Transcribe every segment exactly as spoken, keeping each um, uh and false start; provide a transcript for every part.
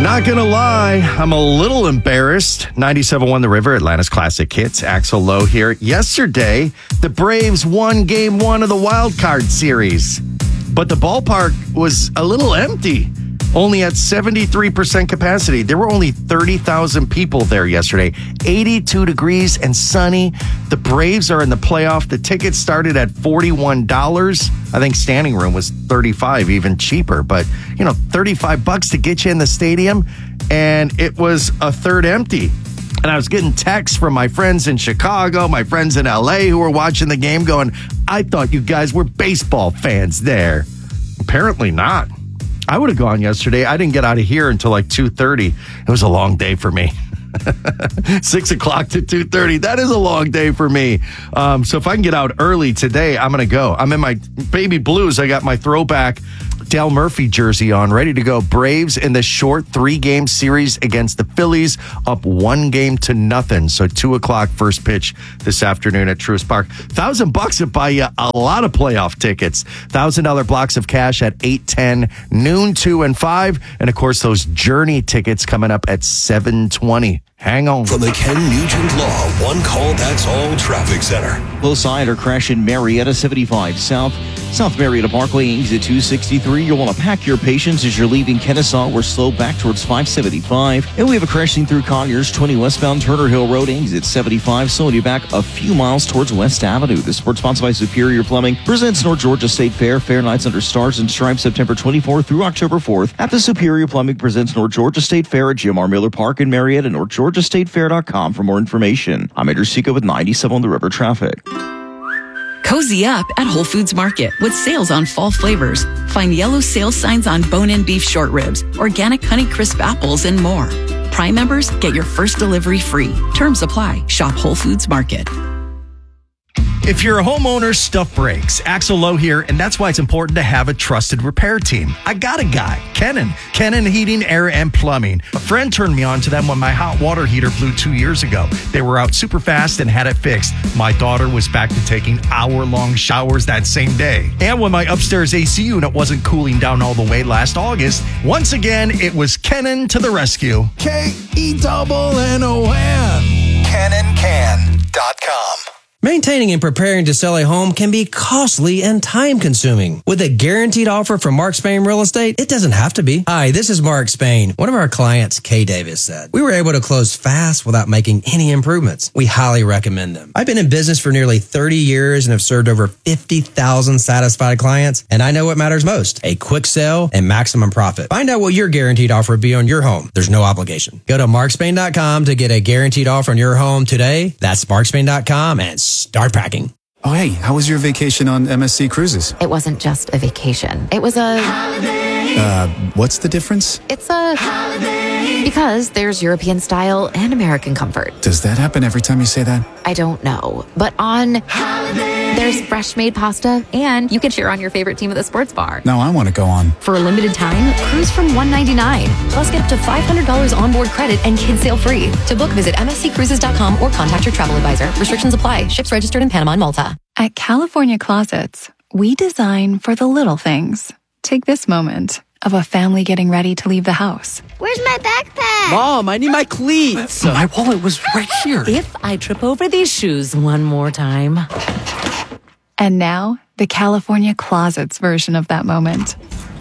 Not gonna lie, I'm a little embarrassed. ninety-seven point one The River, Atlanta's classic hits. Axel Lowe here. Yesterday, the Braves won game one of the wild card series, but the ballpark was a little empty. Only at seventy-three percent capacity. There were only thirty thousand people there yesterday. eighty-two degrees and sunny. The Braves are in the playoff. The tickets started at forty-one dollars. I think standing room was thirty-five dollars, even cheaper. But, you know, thirty-five bucks to get you in the stadium. And it was a third empty. And I was getting texts from my friends in Chicago, my friends in L A who were watching the game going, I thought you guys were baseball fans there. Apparently not. I would have gone yesterday. I didn't get out of here until like two thirty. It was a long day for me. Six o'clock to two thirty. That is a long day for me. Um, so if I can get out early today, I'm going to go. I'm in my baby blues. I got my throwback Dale Murphy jersey on, ready to go. Braves in the short three-game series against the Phillies, up one game to nothing. So two o'clock first pitch this afternoon at Truist Park. Thousand bucks to buy you a lot of playoff tickets. Thousand dollar blocks of cash at eight, ten, noon, two, and five. And of course, those Journey tickets coming up at seven twenty. Hang on. From the Ken Nugent Law One Call That's All Traffic Center. Low side or crash in Marietta seventy-five South. South Marietta Parkway, exit two sixty-three. You'll want to pack your patience as you're leaving Kennesaw. We're slow back towards five seventy-five. And we have a crashing through Conyers, twenty westbound Turner Hill Road, exit seventy-five. Slowing you back a few miles towards West Avenue. The Sports sponsored by Superior Plumbing presents North Georgia State Fair. Fair Nights Under Stars and Stripes, September twenty-fourth through October fourth. At the Superior Plumbing presents North Georgia State Fair at Jim R. Miller Park in Marietta. North Georgia State Fair dot com for more information. I'm Andrew Seco with ninety-seven on the River Traffic. Cozy up at Whole Foods Market with sales on fall flavors. Find yellow sales signs on bone-in beef short ribs, organic Honey Crisp apples, and more. Prime members get your first delivery free. Terms apply. Shop Whole Foods Market. If you're a homeowner, stuff breaks. Axel Lowe here, and that's why it's important to have a trusted repair team. I got a guy, Kennan. Kennan Heating, Air, and Plumbing. A friend turned me on to them when my hot water heater blew two years ago. They were out super fast and had it fixed. My daughter was back to taking hour-long showers that same day. And when my upstairs A C unit wasn't cooling down all the way last August, once again, it was Kennan to the rescue. K E double N O N. Kennan Can dot com. Maintaining and preparing to sell a home can be costly and time-consuming. With a guaranteed offer from Mark Spain Real Estate, it doesn't have to be. Hi, this is Mark Spain. One of our clients, Kay Davis, said, we were able to close fast without making any improvements. We highly recommend them. I've been in business for nearly thirty years and have served over fifty thousand satisfied clients, and I know what matters most, a quick sale and maximum profit. Find out what your guaranteed offer would be on your home. There's no obligation. Go to mark spain dot com to get a guaranteed offer on your home today. That's mark spain dot com and start packing. Oh, hey, how was your vacation on M S C Cruises? It wasn't just a vacation. It was a... Holiday. Uh, what's the difference? It's a... Holiday. Because there's European style and American comfort. Does that happen every time you say that? I don't know. But on... Holiday. There's fresh made pasta, and you can cheer on your favorite team at the sports bar. No, I want to go on. For a limited time, cruise from one hundred ninety-nine dollars. Plus get up to five hundred dollars onboard credit and kids sail free. To book, visit m s c cruises dot com or contact your travel advisor. Restrictions apply. Ships registered in Panama and Malta. At California Closets, we design for the little things. Take this moment of a family getting ready to leave the house. Where's my backpack? Mom, I need my cleats. My wallet was right here. If I trip over these shoes one more time. And now, the California Closets version of that moment.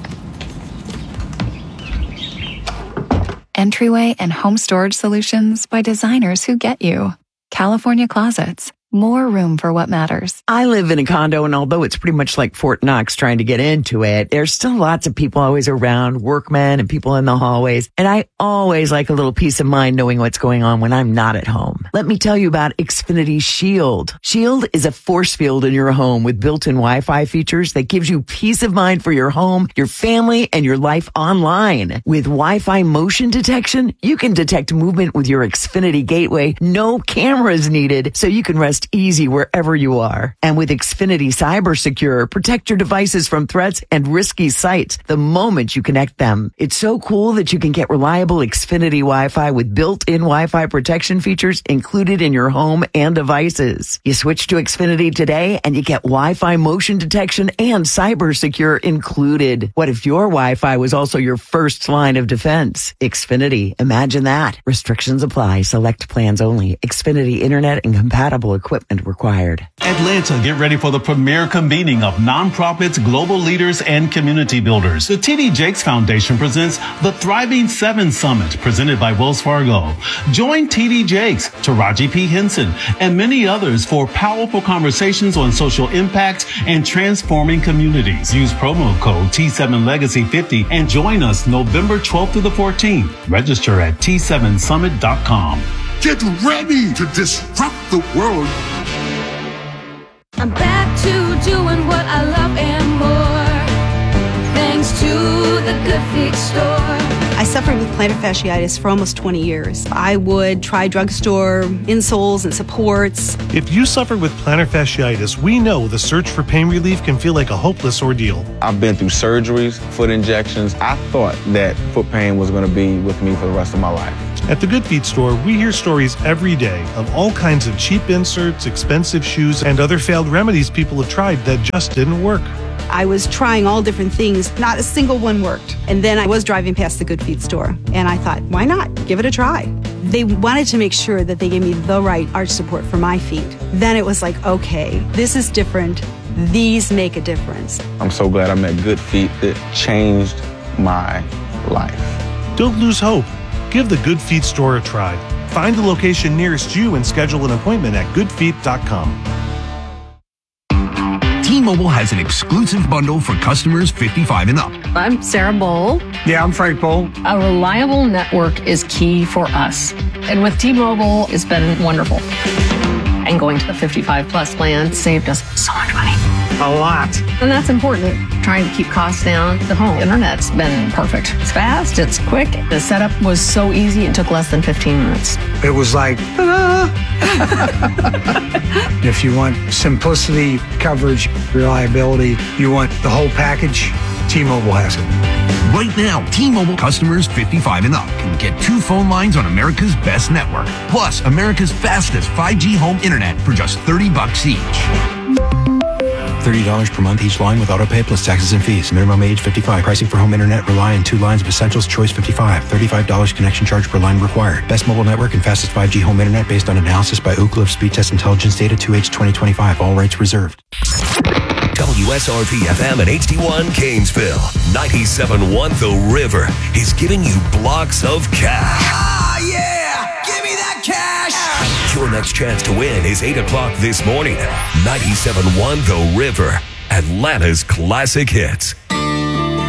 Entryway and home storage solutions by designers who get you. California Closets. More room for what matters. I live in a condo, and although it's pretty much like Fort Knox trying to get into it, there's still lots of people always around, workmen and people in the hallways. And I always like a little peace of mind knowing what's going on when I'm not at home. Let me tell you about Xfinity Shield. Shield is a force field in your home with built-in Wi-Fi features that gives you peace of mind for your home, your family, and your life online. With Wi-Fi motion detection, you can detect movement with your Xfinity gateway. No cameras needed, so you can rest just easy wherever you are. And with Xfinity Cyber Secure, protect your devices from threats and risky sites the moment you connect them. It's so cool that you can get reliable Xfinity Wi-Fi with built-in Wi-Fi protection features included in your home and devices. You switch to Xfinity today and you get Wi-Fi motion detection and Cyber Secure included. What if your Wi-Fi was also your first line of defense? Xfinity. Imagine that. Restrictions apply. Select plans only. Xfinity Internet and compatible equipment required. Atlanta, get ready for the premier convening of nonprofits, global leaders, and community builders. The T D Jakes Foundation presents the Thriving Seven Summit, presented by Wells Fargo. Join T D Jakes, Taraji P. Henson, and many others for powerful conversations on social impact and transforming communities. Use promo code T seven Legacy fifty and join us November twelfth through the fourteenth. Register at T seven summit dot com. Get ready to disrupt the world. I'm back to doing what I love and more, thanks to the Good Feet store. I suffered with plantar fasciitis for almost twenty years. I would try drugstore insoles and supports. If you suffered with plantar fasciitis, we know the search for pain relief can feel like a hopeless ordeal. I've been through surgeries, foot injections. I thought that foot pain was going to be with me for the rest of my life. At the Good Feet store, we hear stories every day of all kinds of cheap inserts, expensive shoes, and other failed remedies people have tried that just didn't work. I was trying all different things. Not a single one worked. And then I was driving past the Good Feet store, and I thought, why not? Give it a try. They wanted to make sure that they gave me the right arch support for my feet. Then it was like, okay, this is different. These make a difference. I'm so glad I met Good Feet. It changed my life. Don't lose hope. Give the Good Feet store a try. Find the location nearest you and schedule an appointment at good feet dot com. T-Mobile has an exclusive bundle for customers fifty-five and up. I'm Sarah Bowl. Yeah, I'm Frank Bowl. A reliable network is key for us. And with T-Mobile, it's been wonderful. And going to the fifty-five plus plan saved us so much money. A lot. And that's important. Trying to keep costs down. The home internet's been perfect. It's fast, it's quick. The setup was so easy, it took less than fifteen minutes. It was like, ta-da! If you want simplicity, coverage, reliability, you want the whole package, T-Mobile has it. Right now, T-Mobile customers fifty-five and up can get two phone lines on America's best network, plus America's fastest five G home internet for just thirty bucks each. thirty dollars per month each line with autopay plus taxes and fees. Minimum age fifty-five. Pricing for home internet rely on two lines of Essentials Choice fifty-five. thirty-five dollars connection charge per line required. Best mobile network and fastest five G home internet based on analysis by Ookla of Speed Test Intelligence Data two H twenty twenty-five. All rights reserved. W S R P F M and H D one Gainesville. ninety-seven point one The River is giving you blocks of cash. Ah, yeah! Give me that cash! Your next chance to win is eight o'clock this morning. ninety-seven point one The River, Atlanta's classic hits.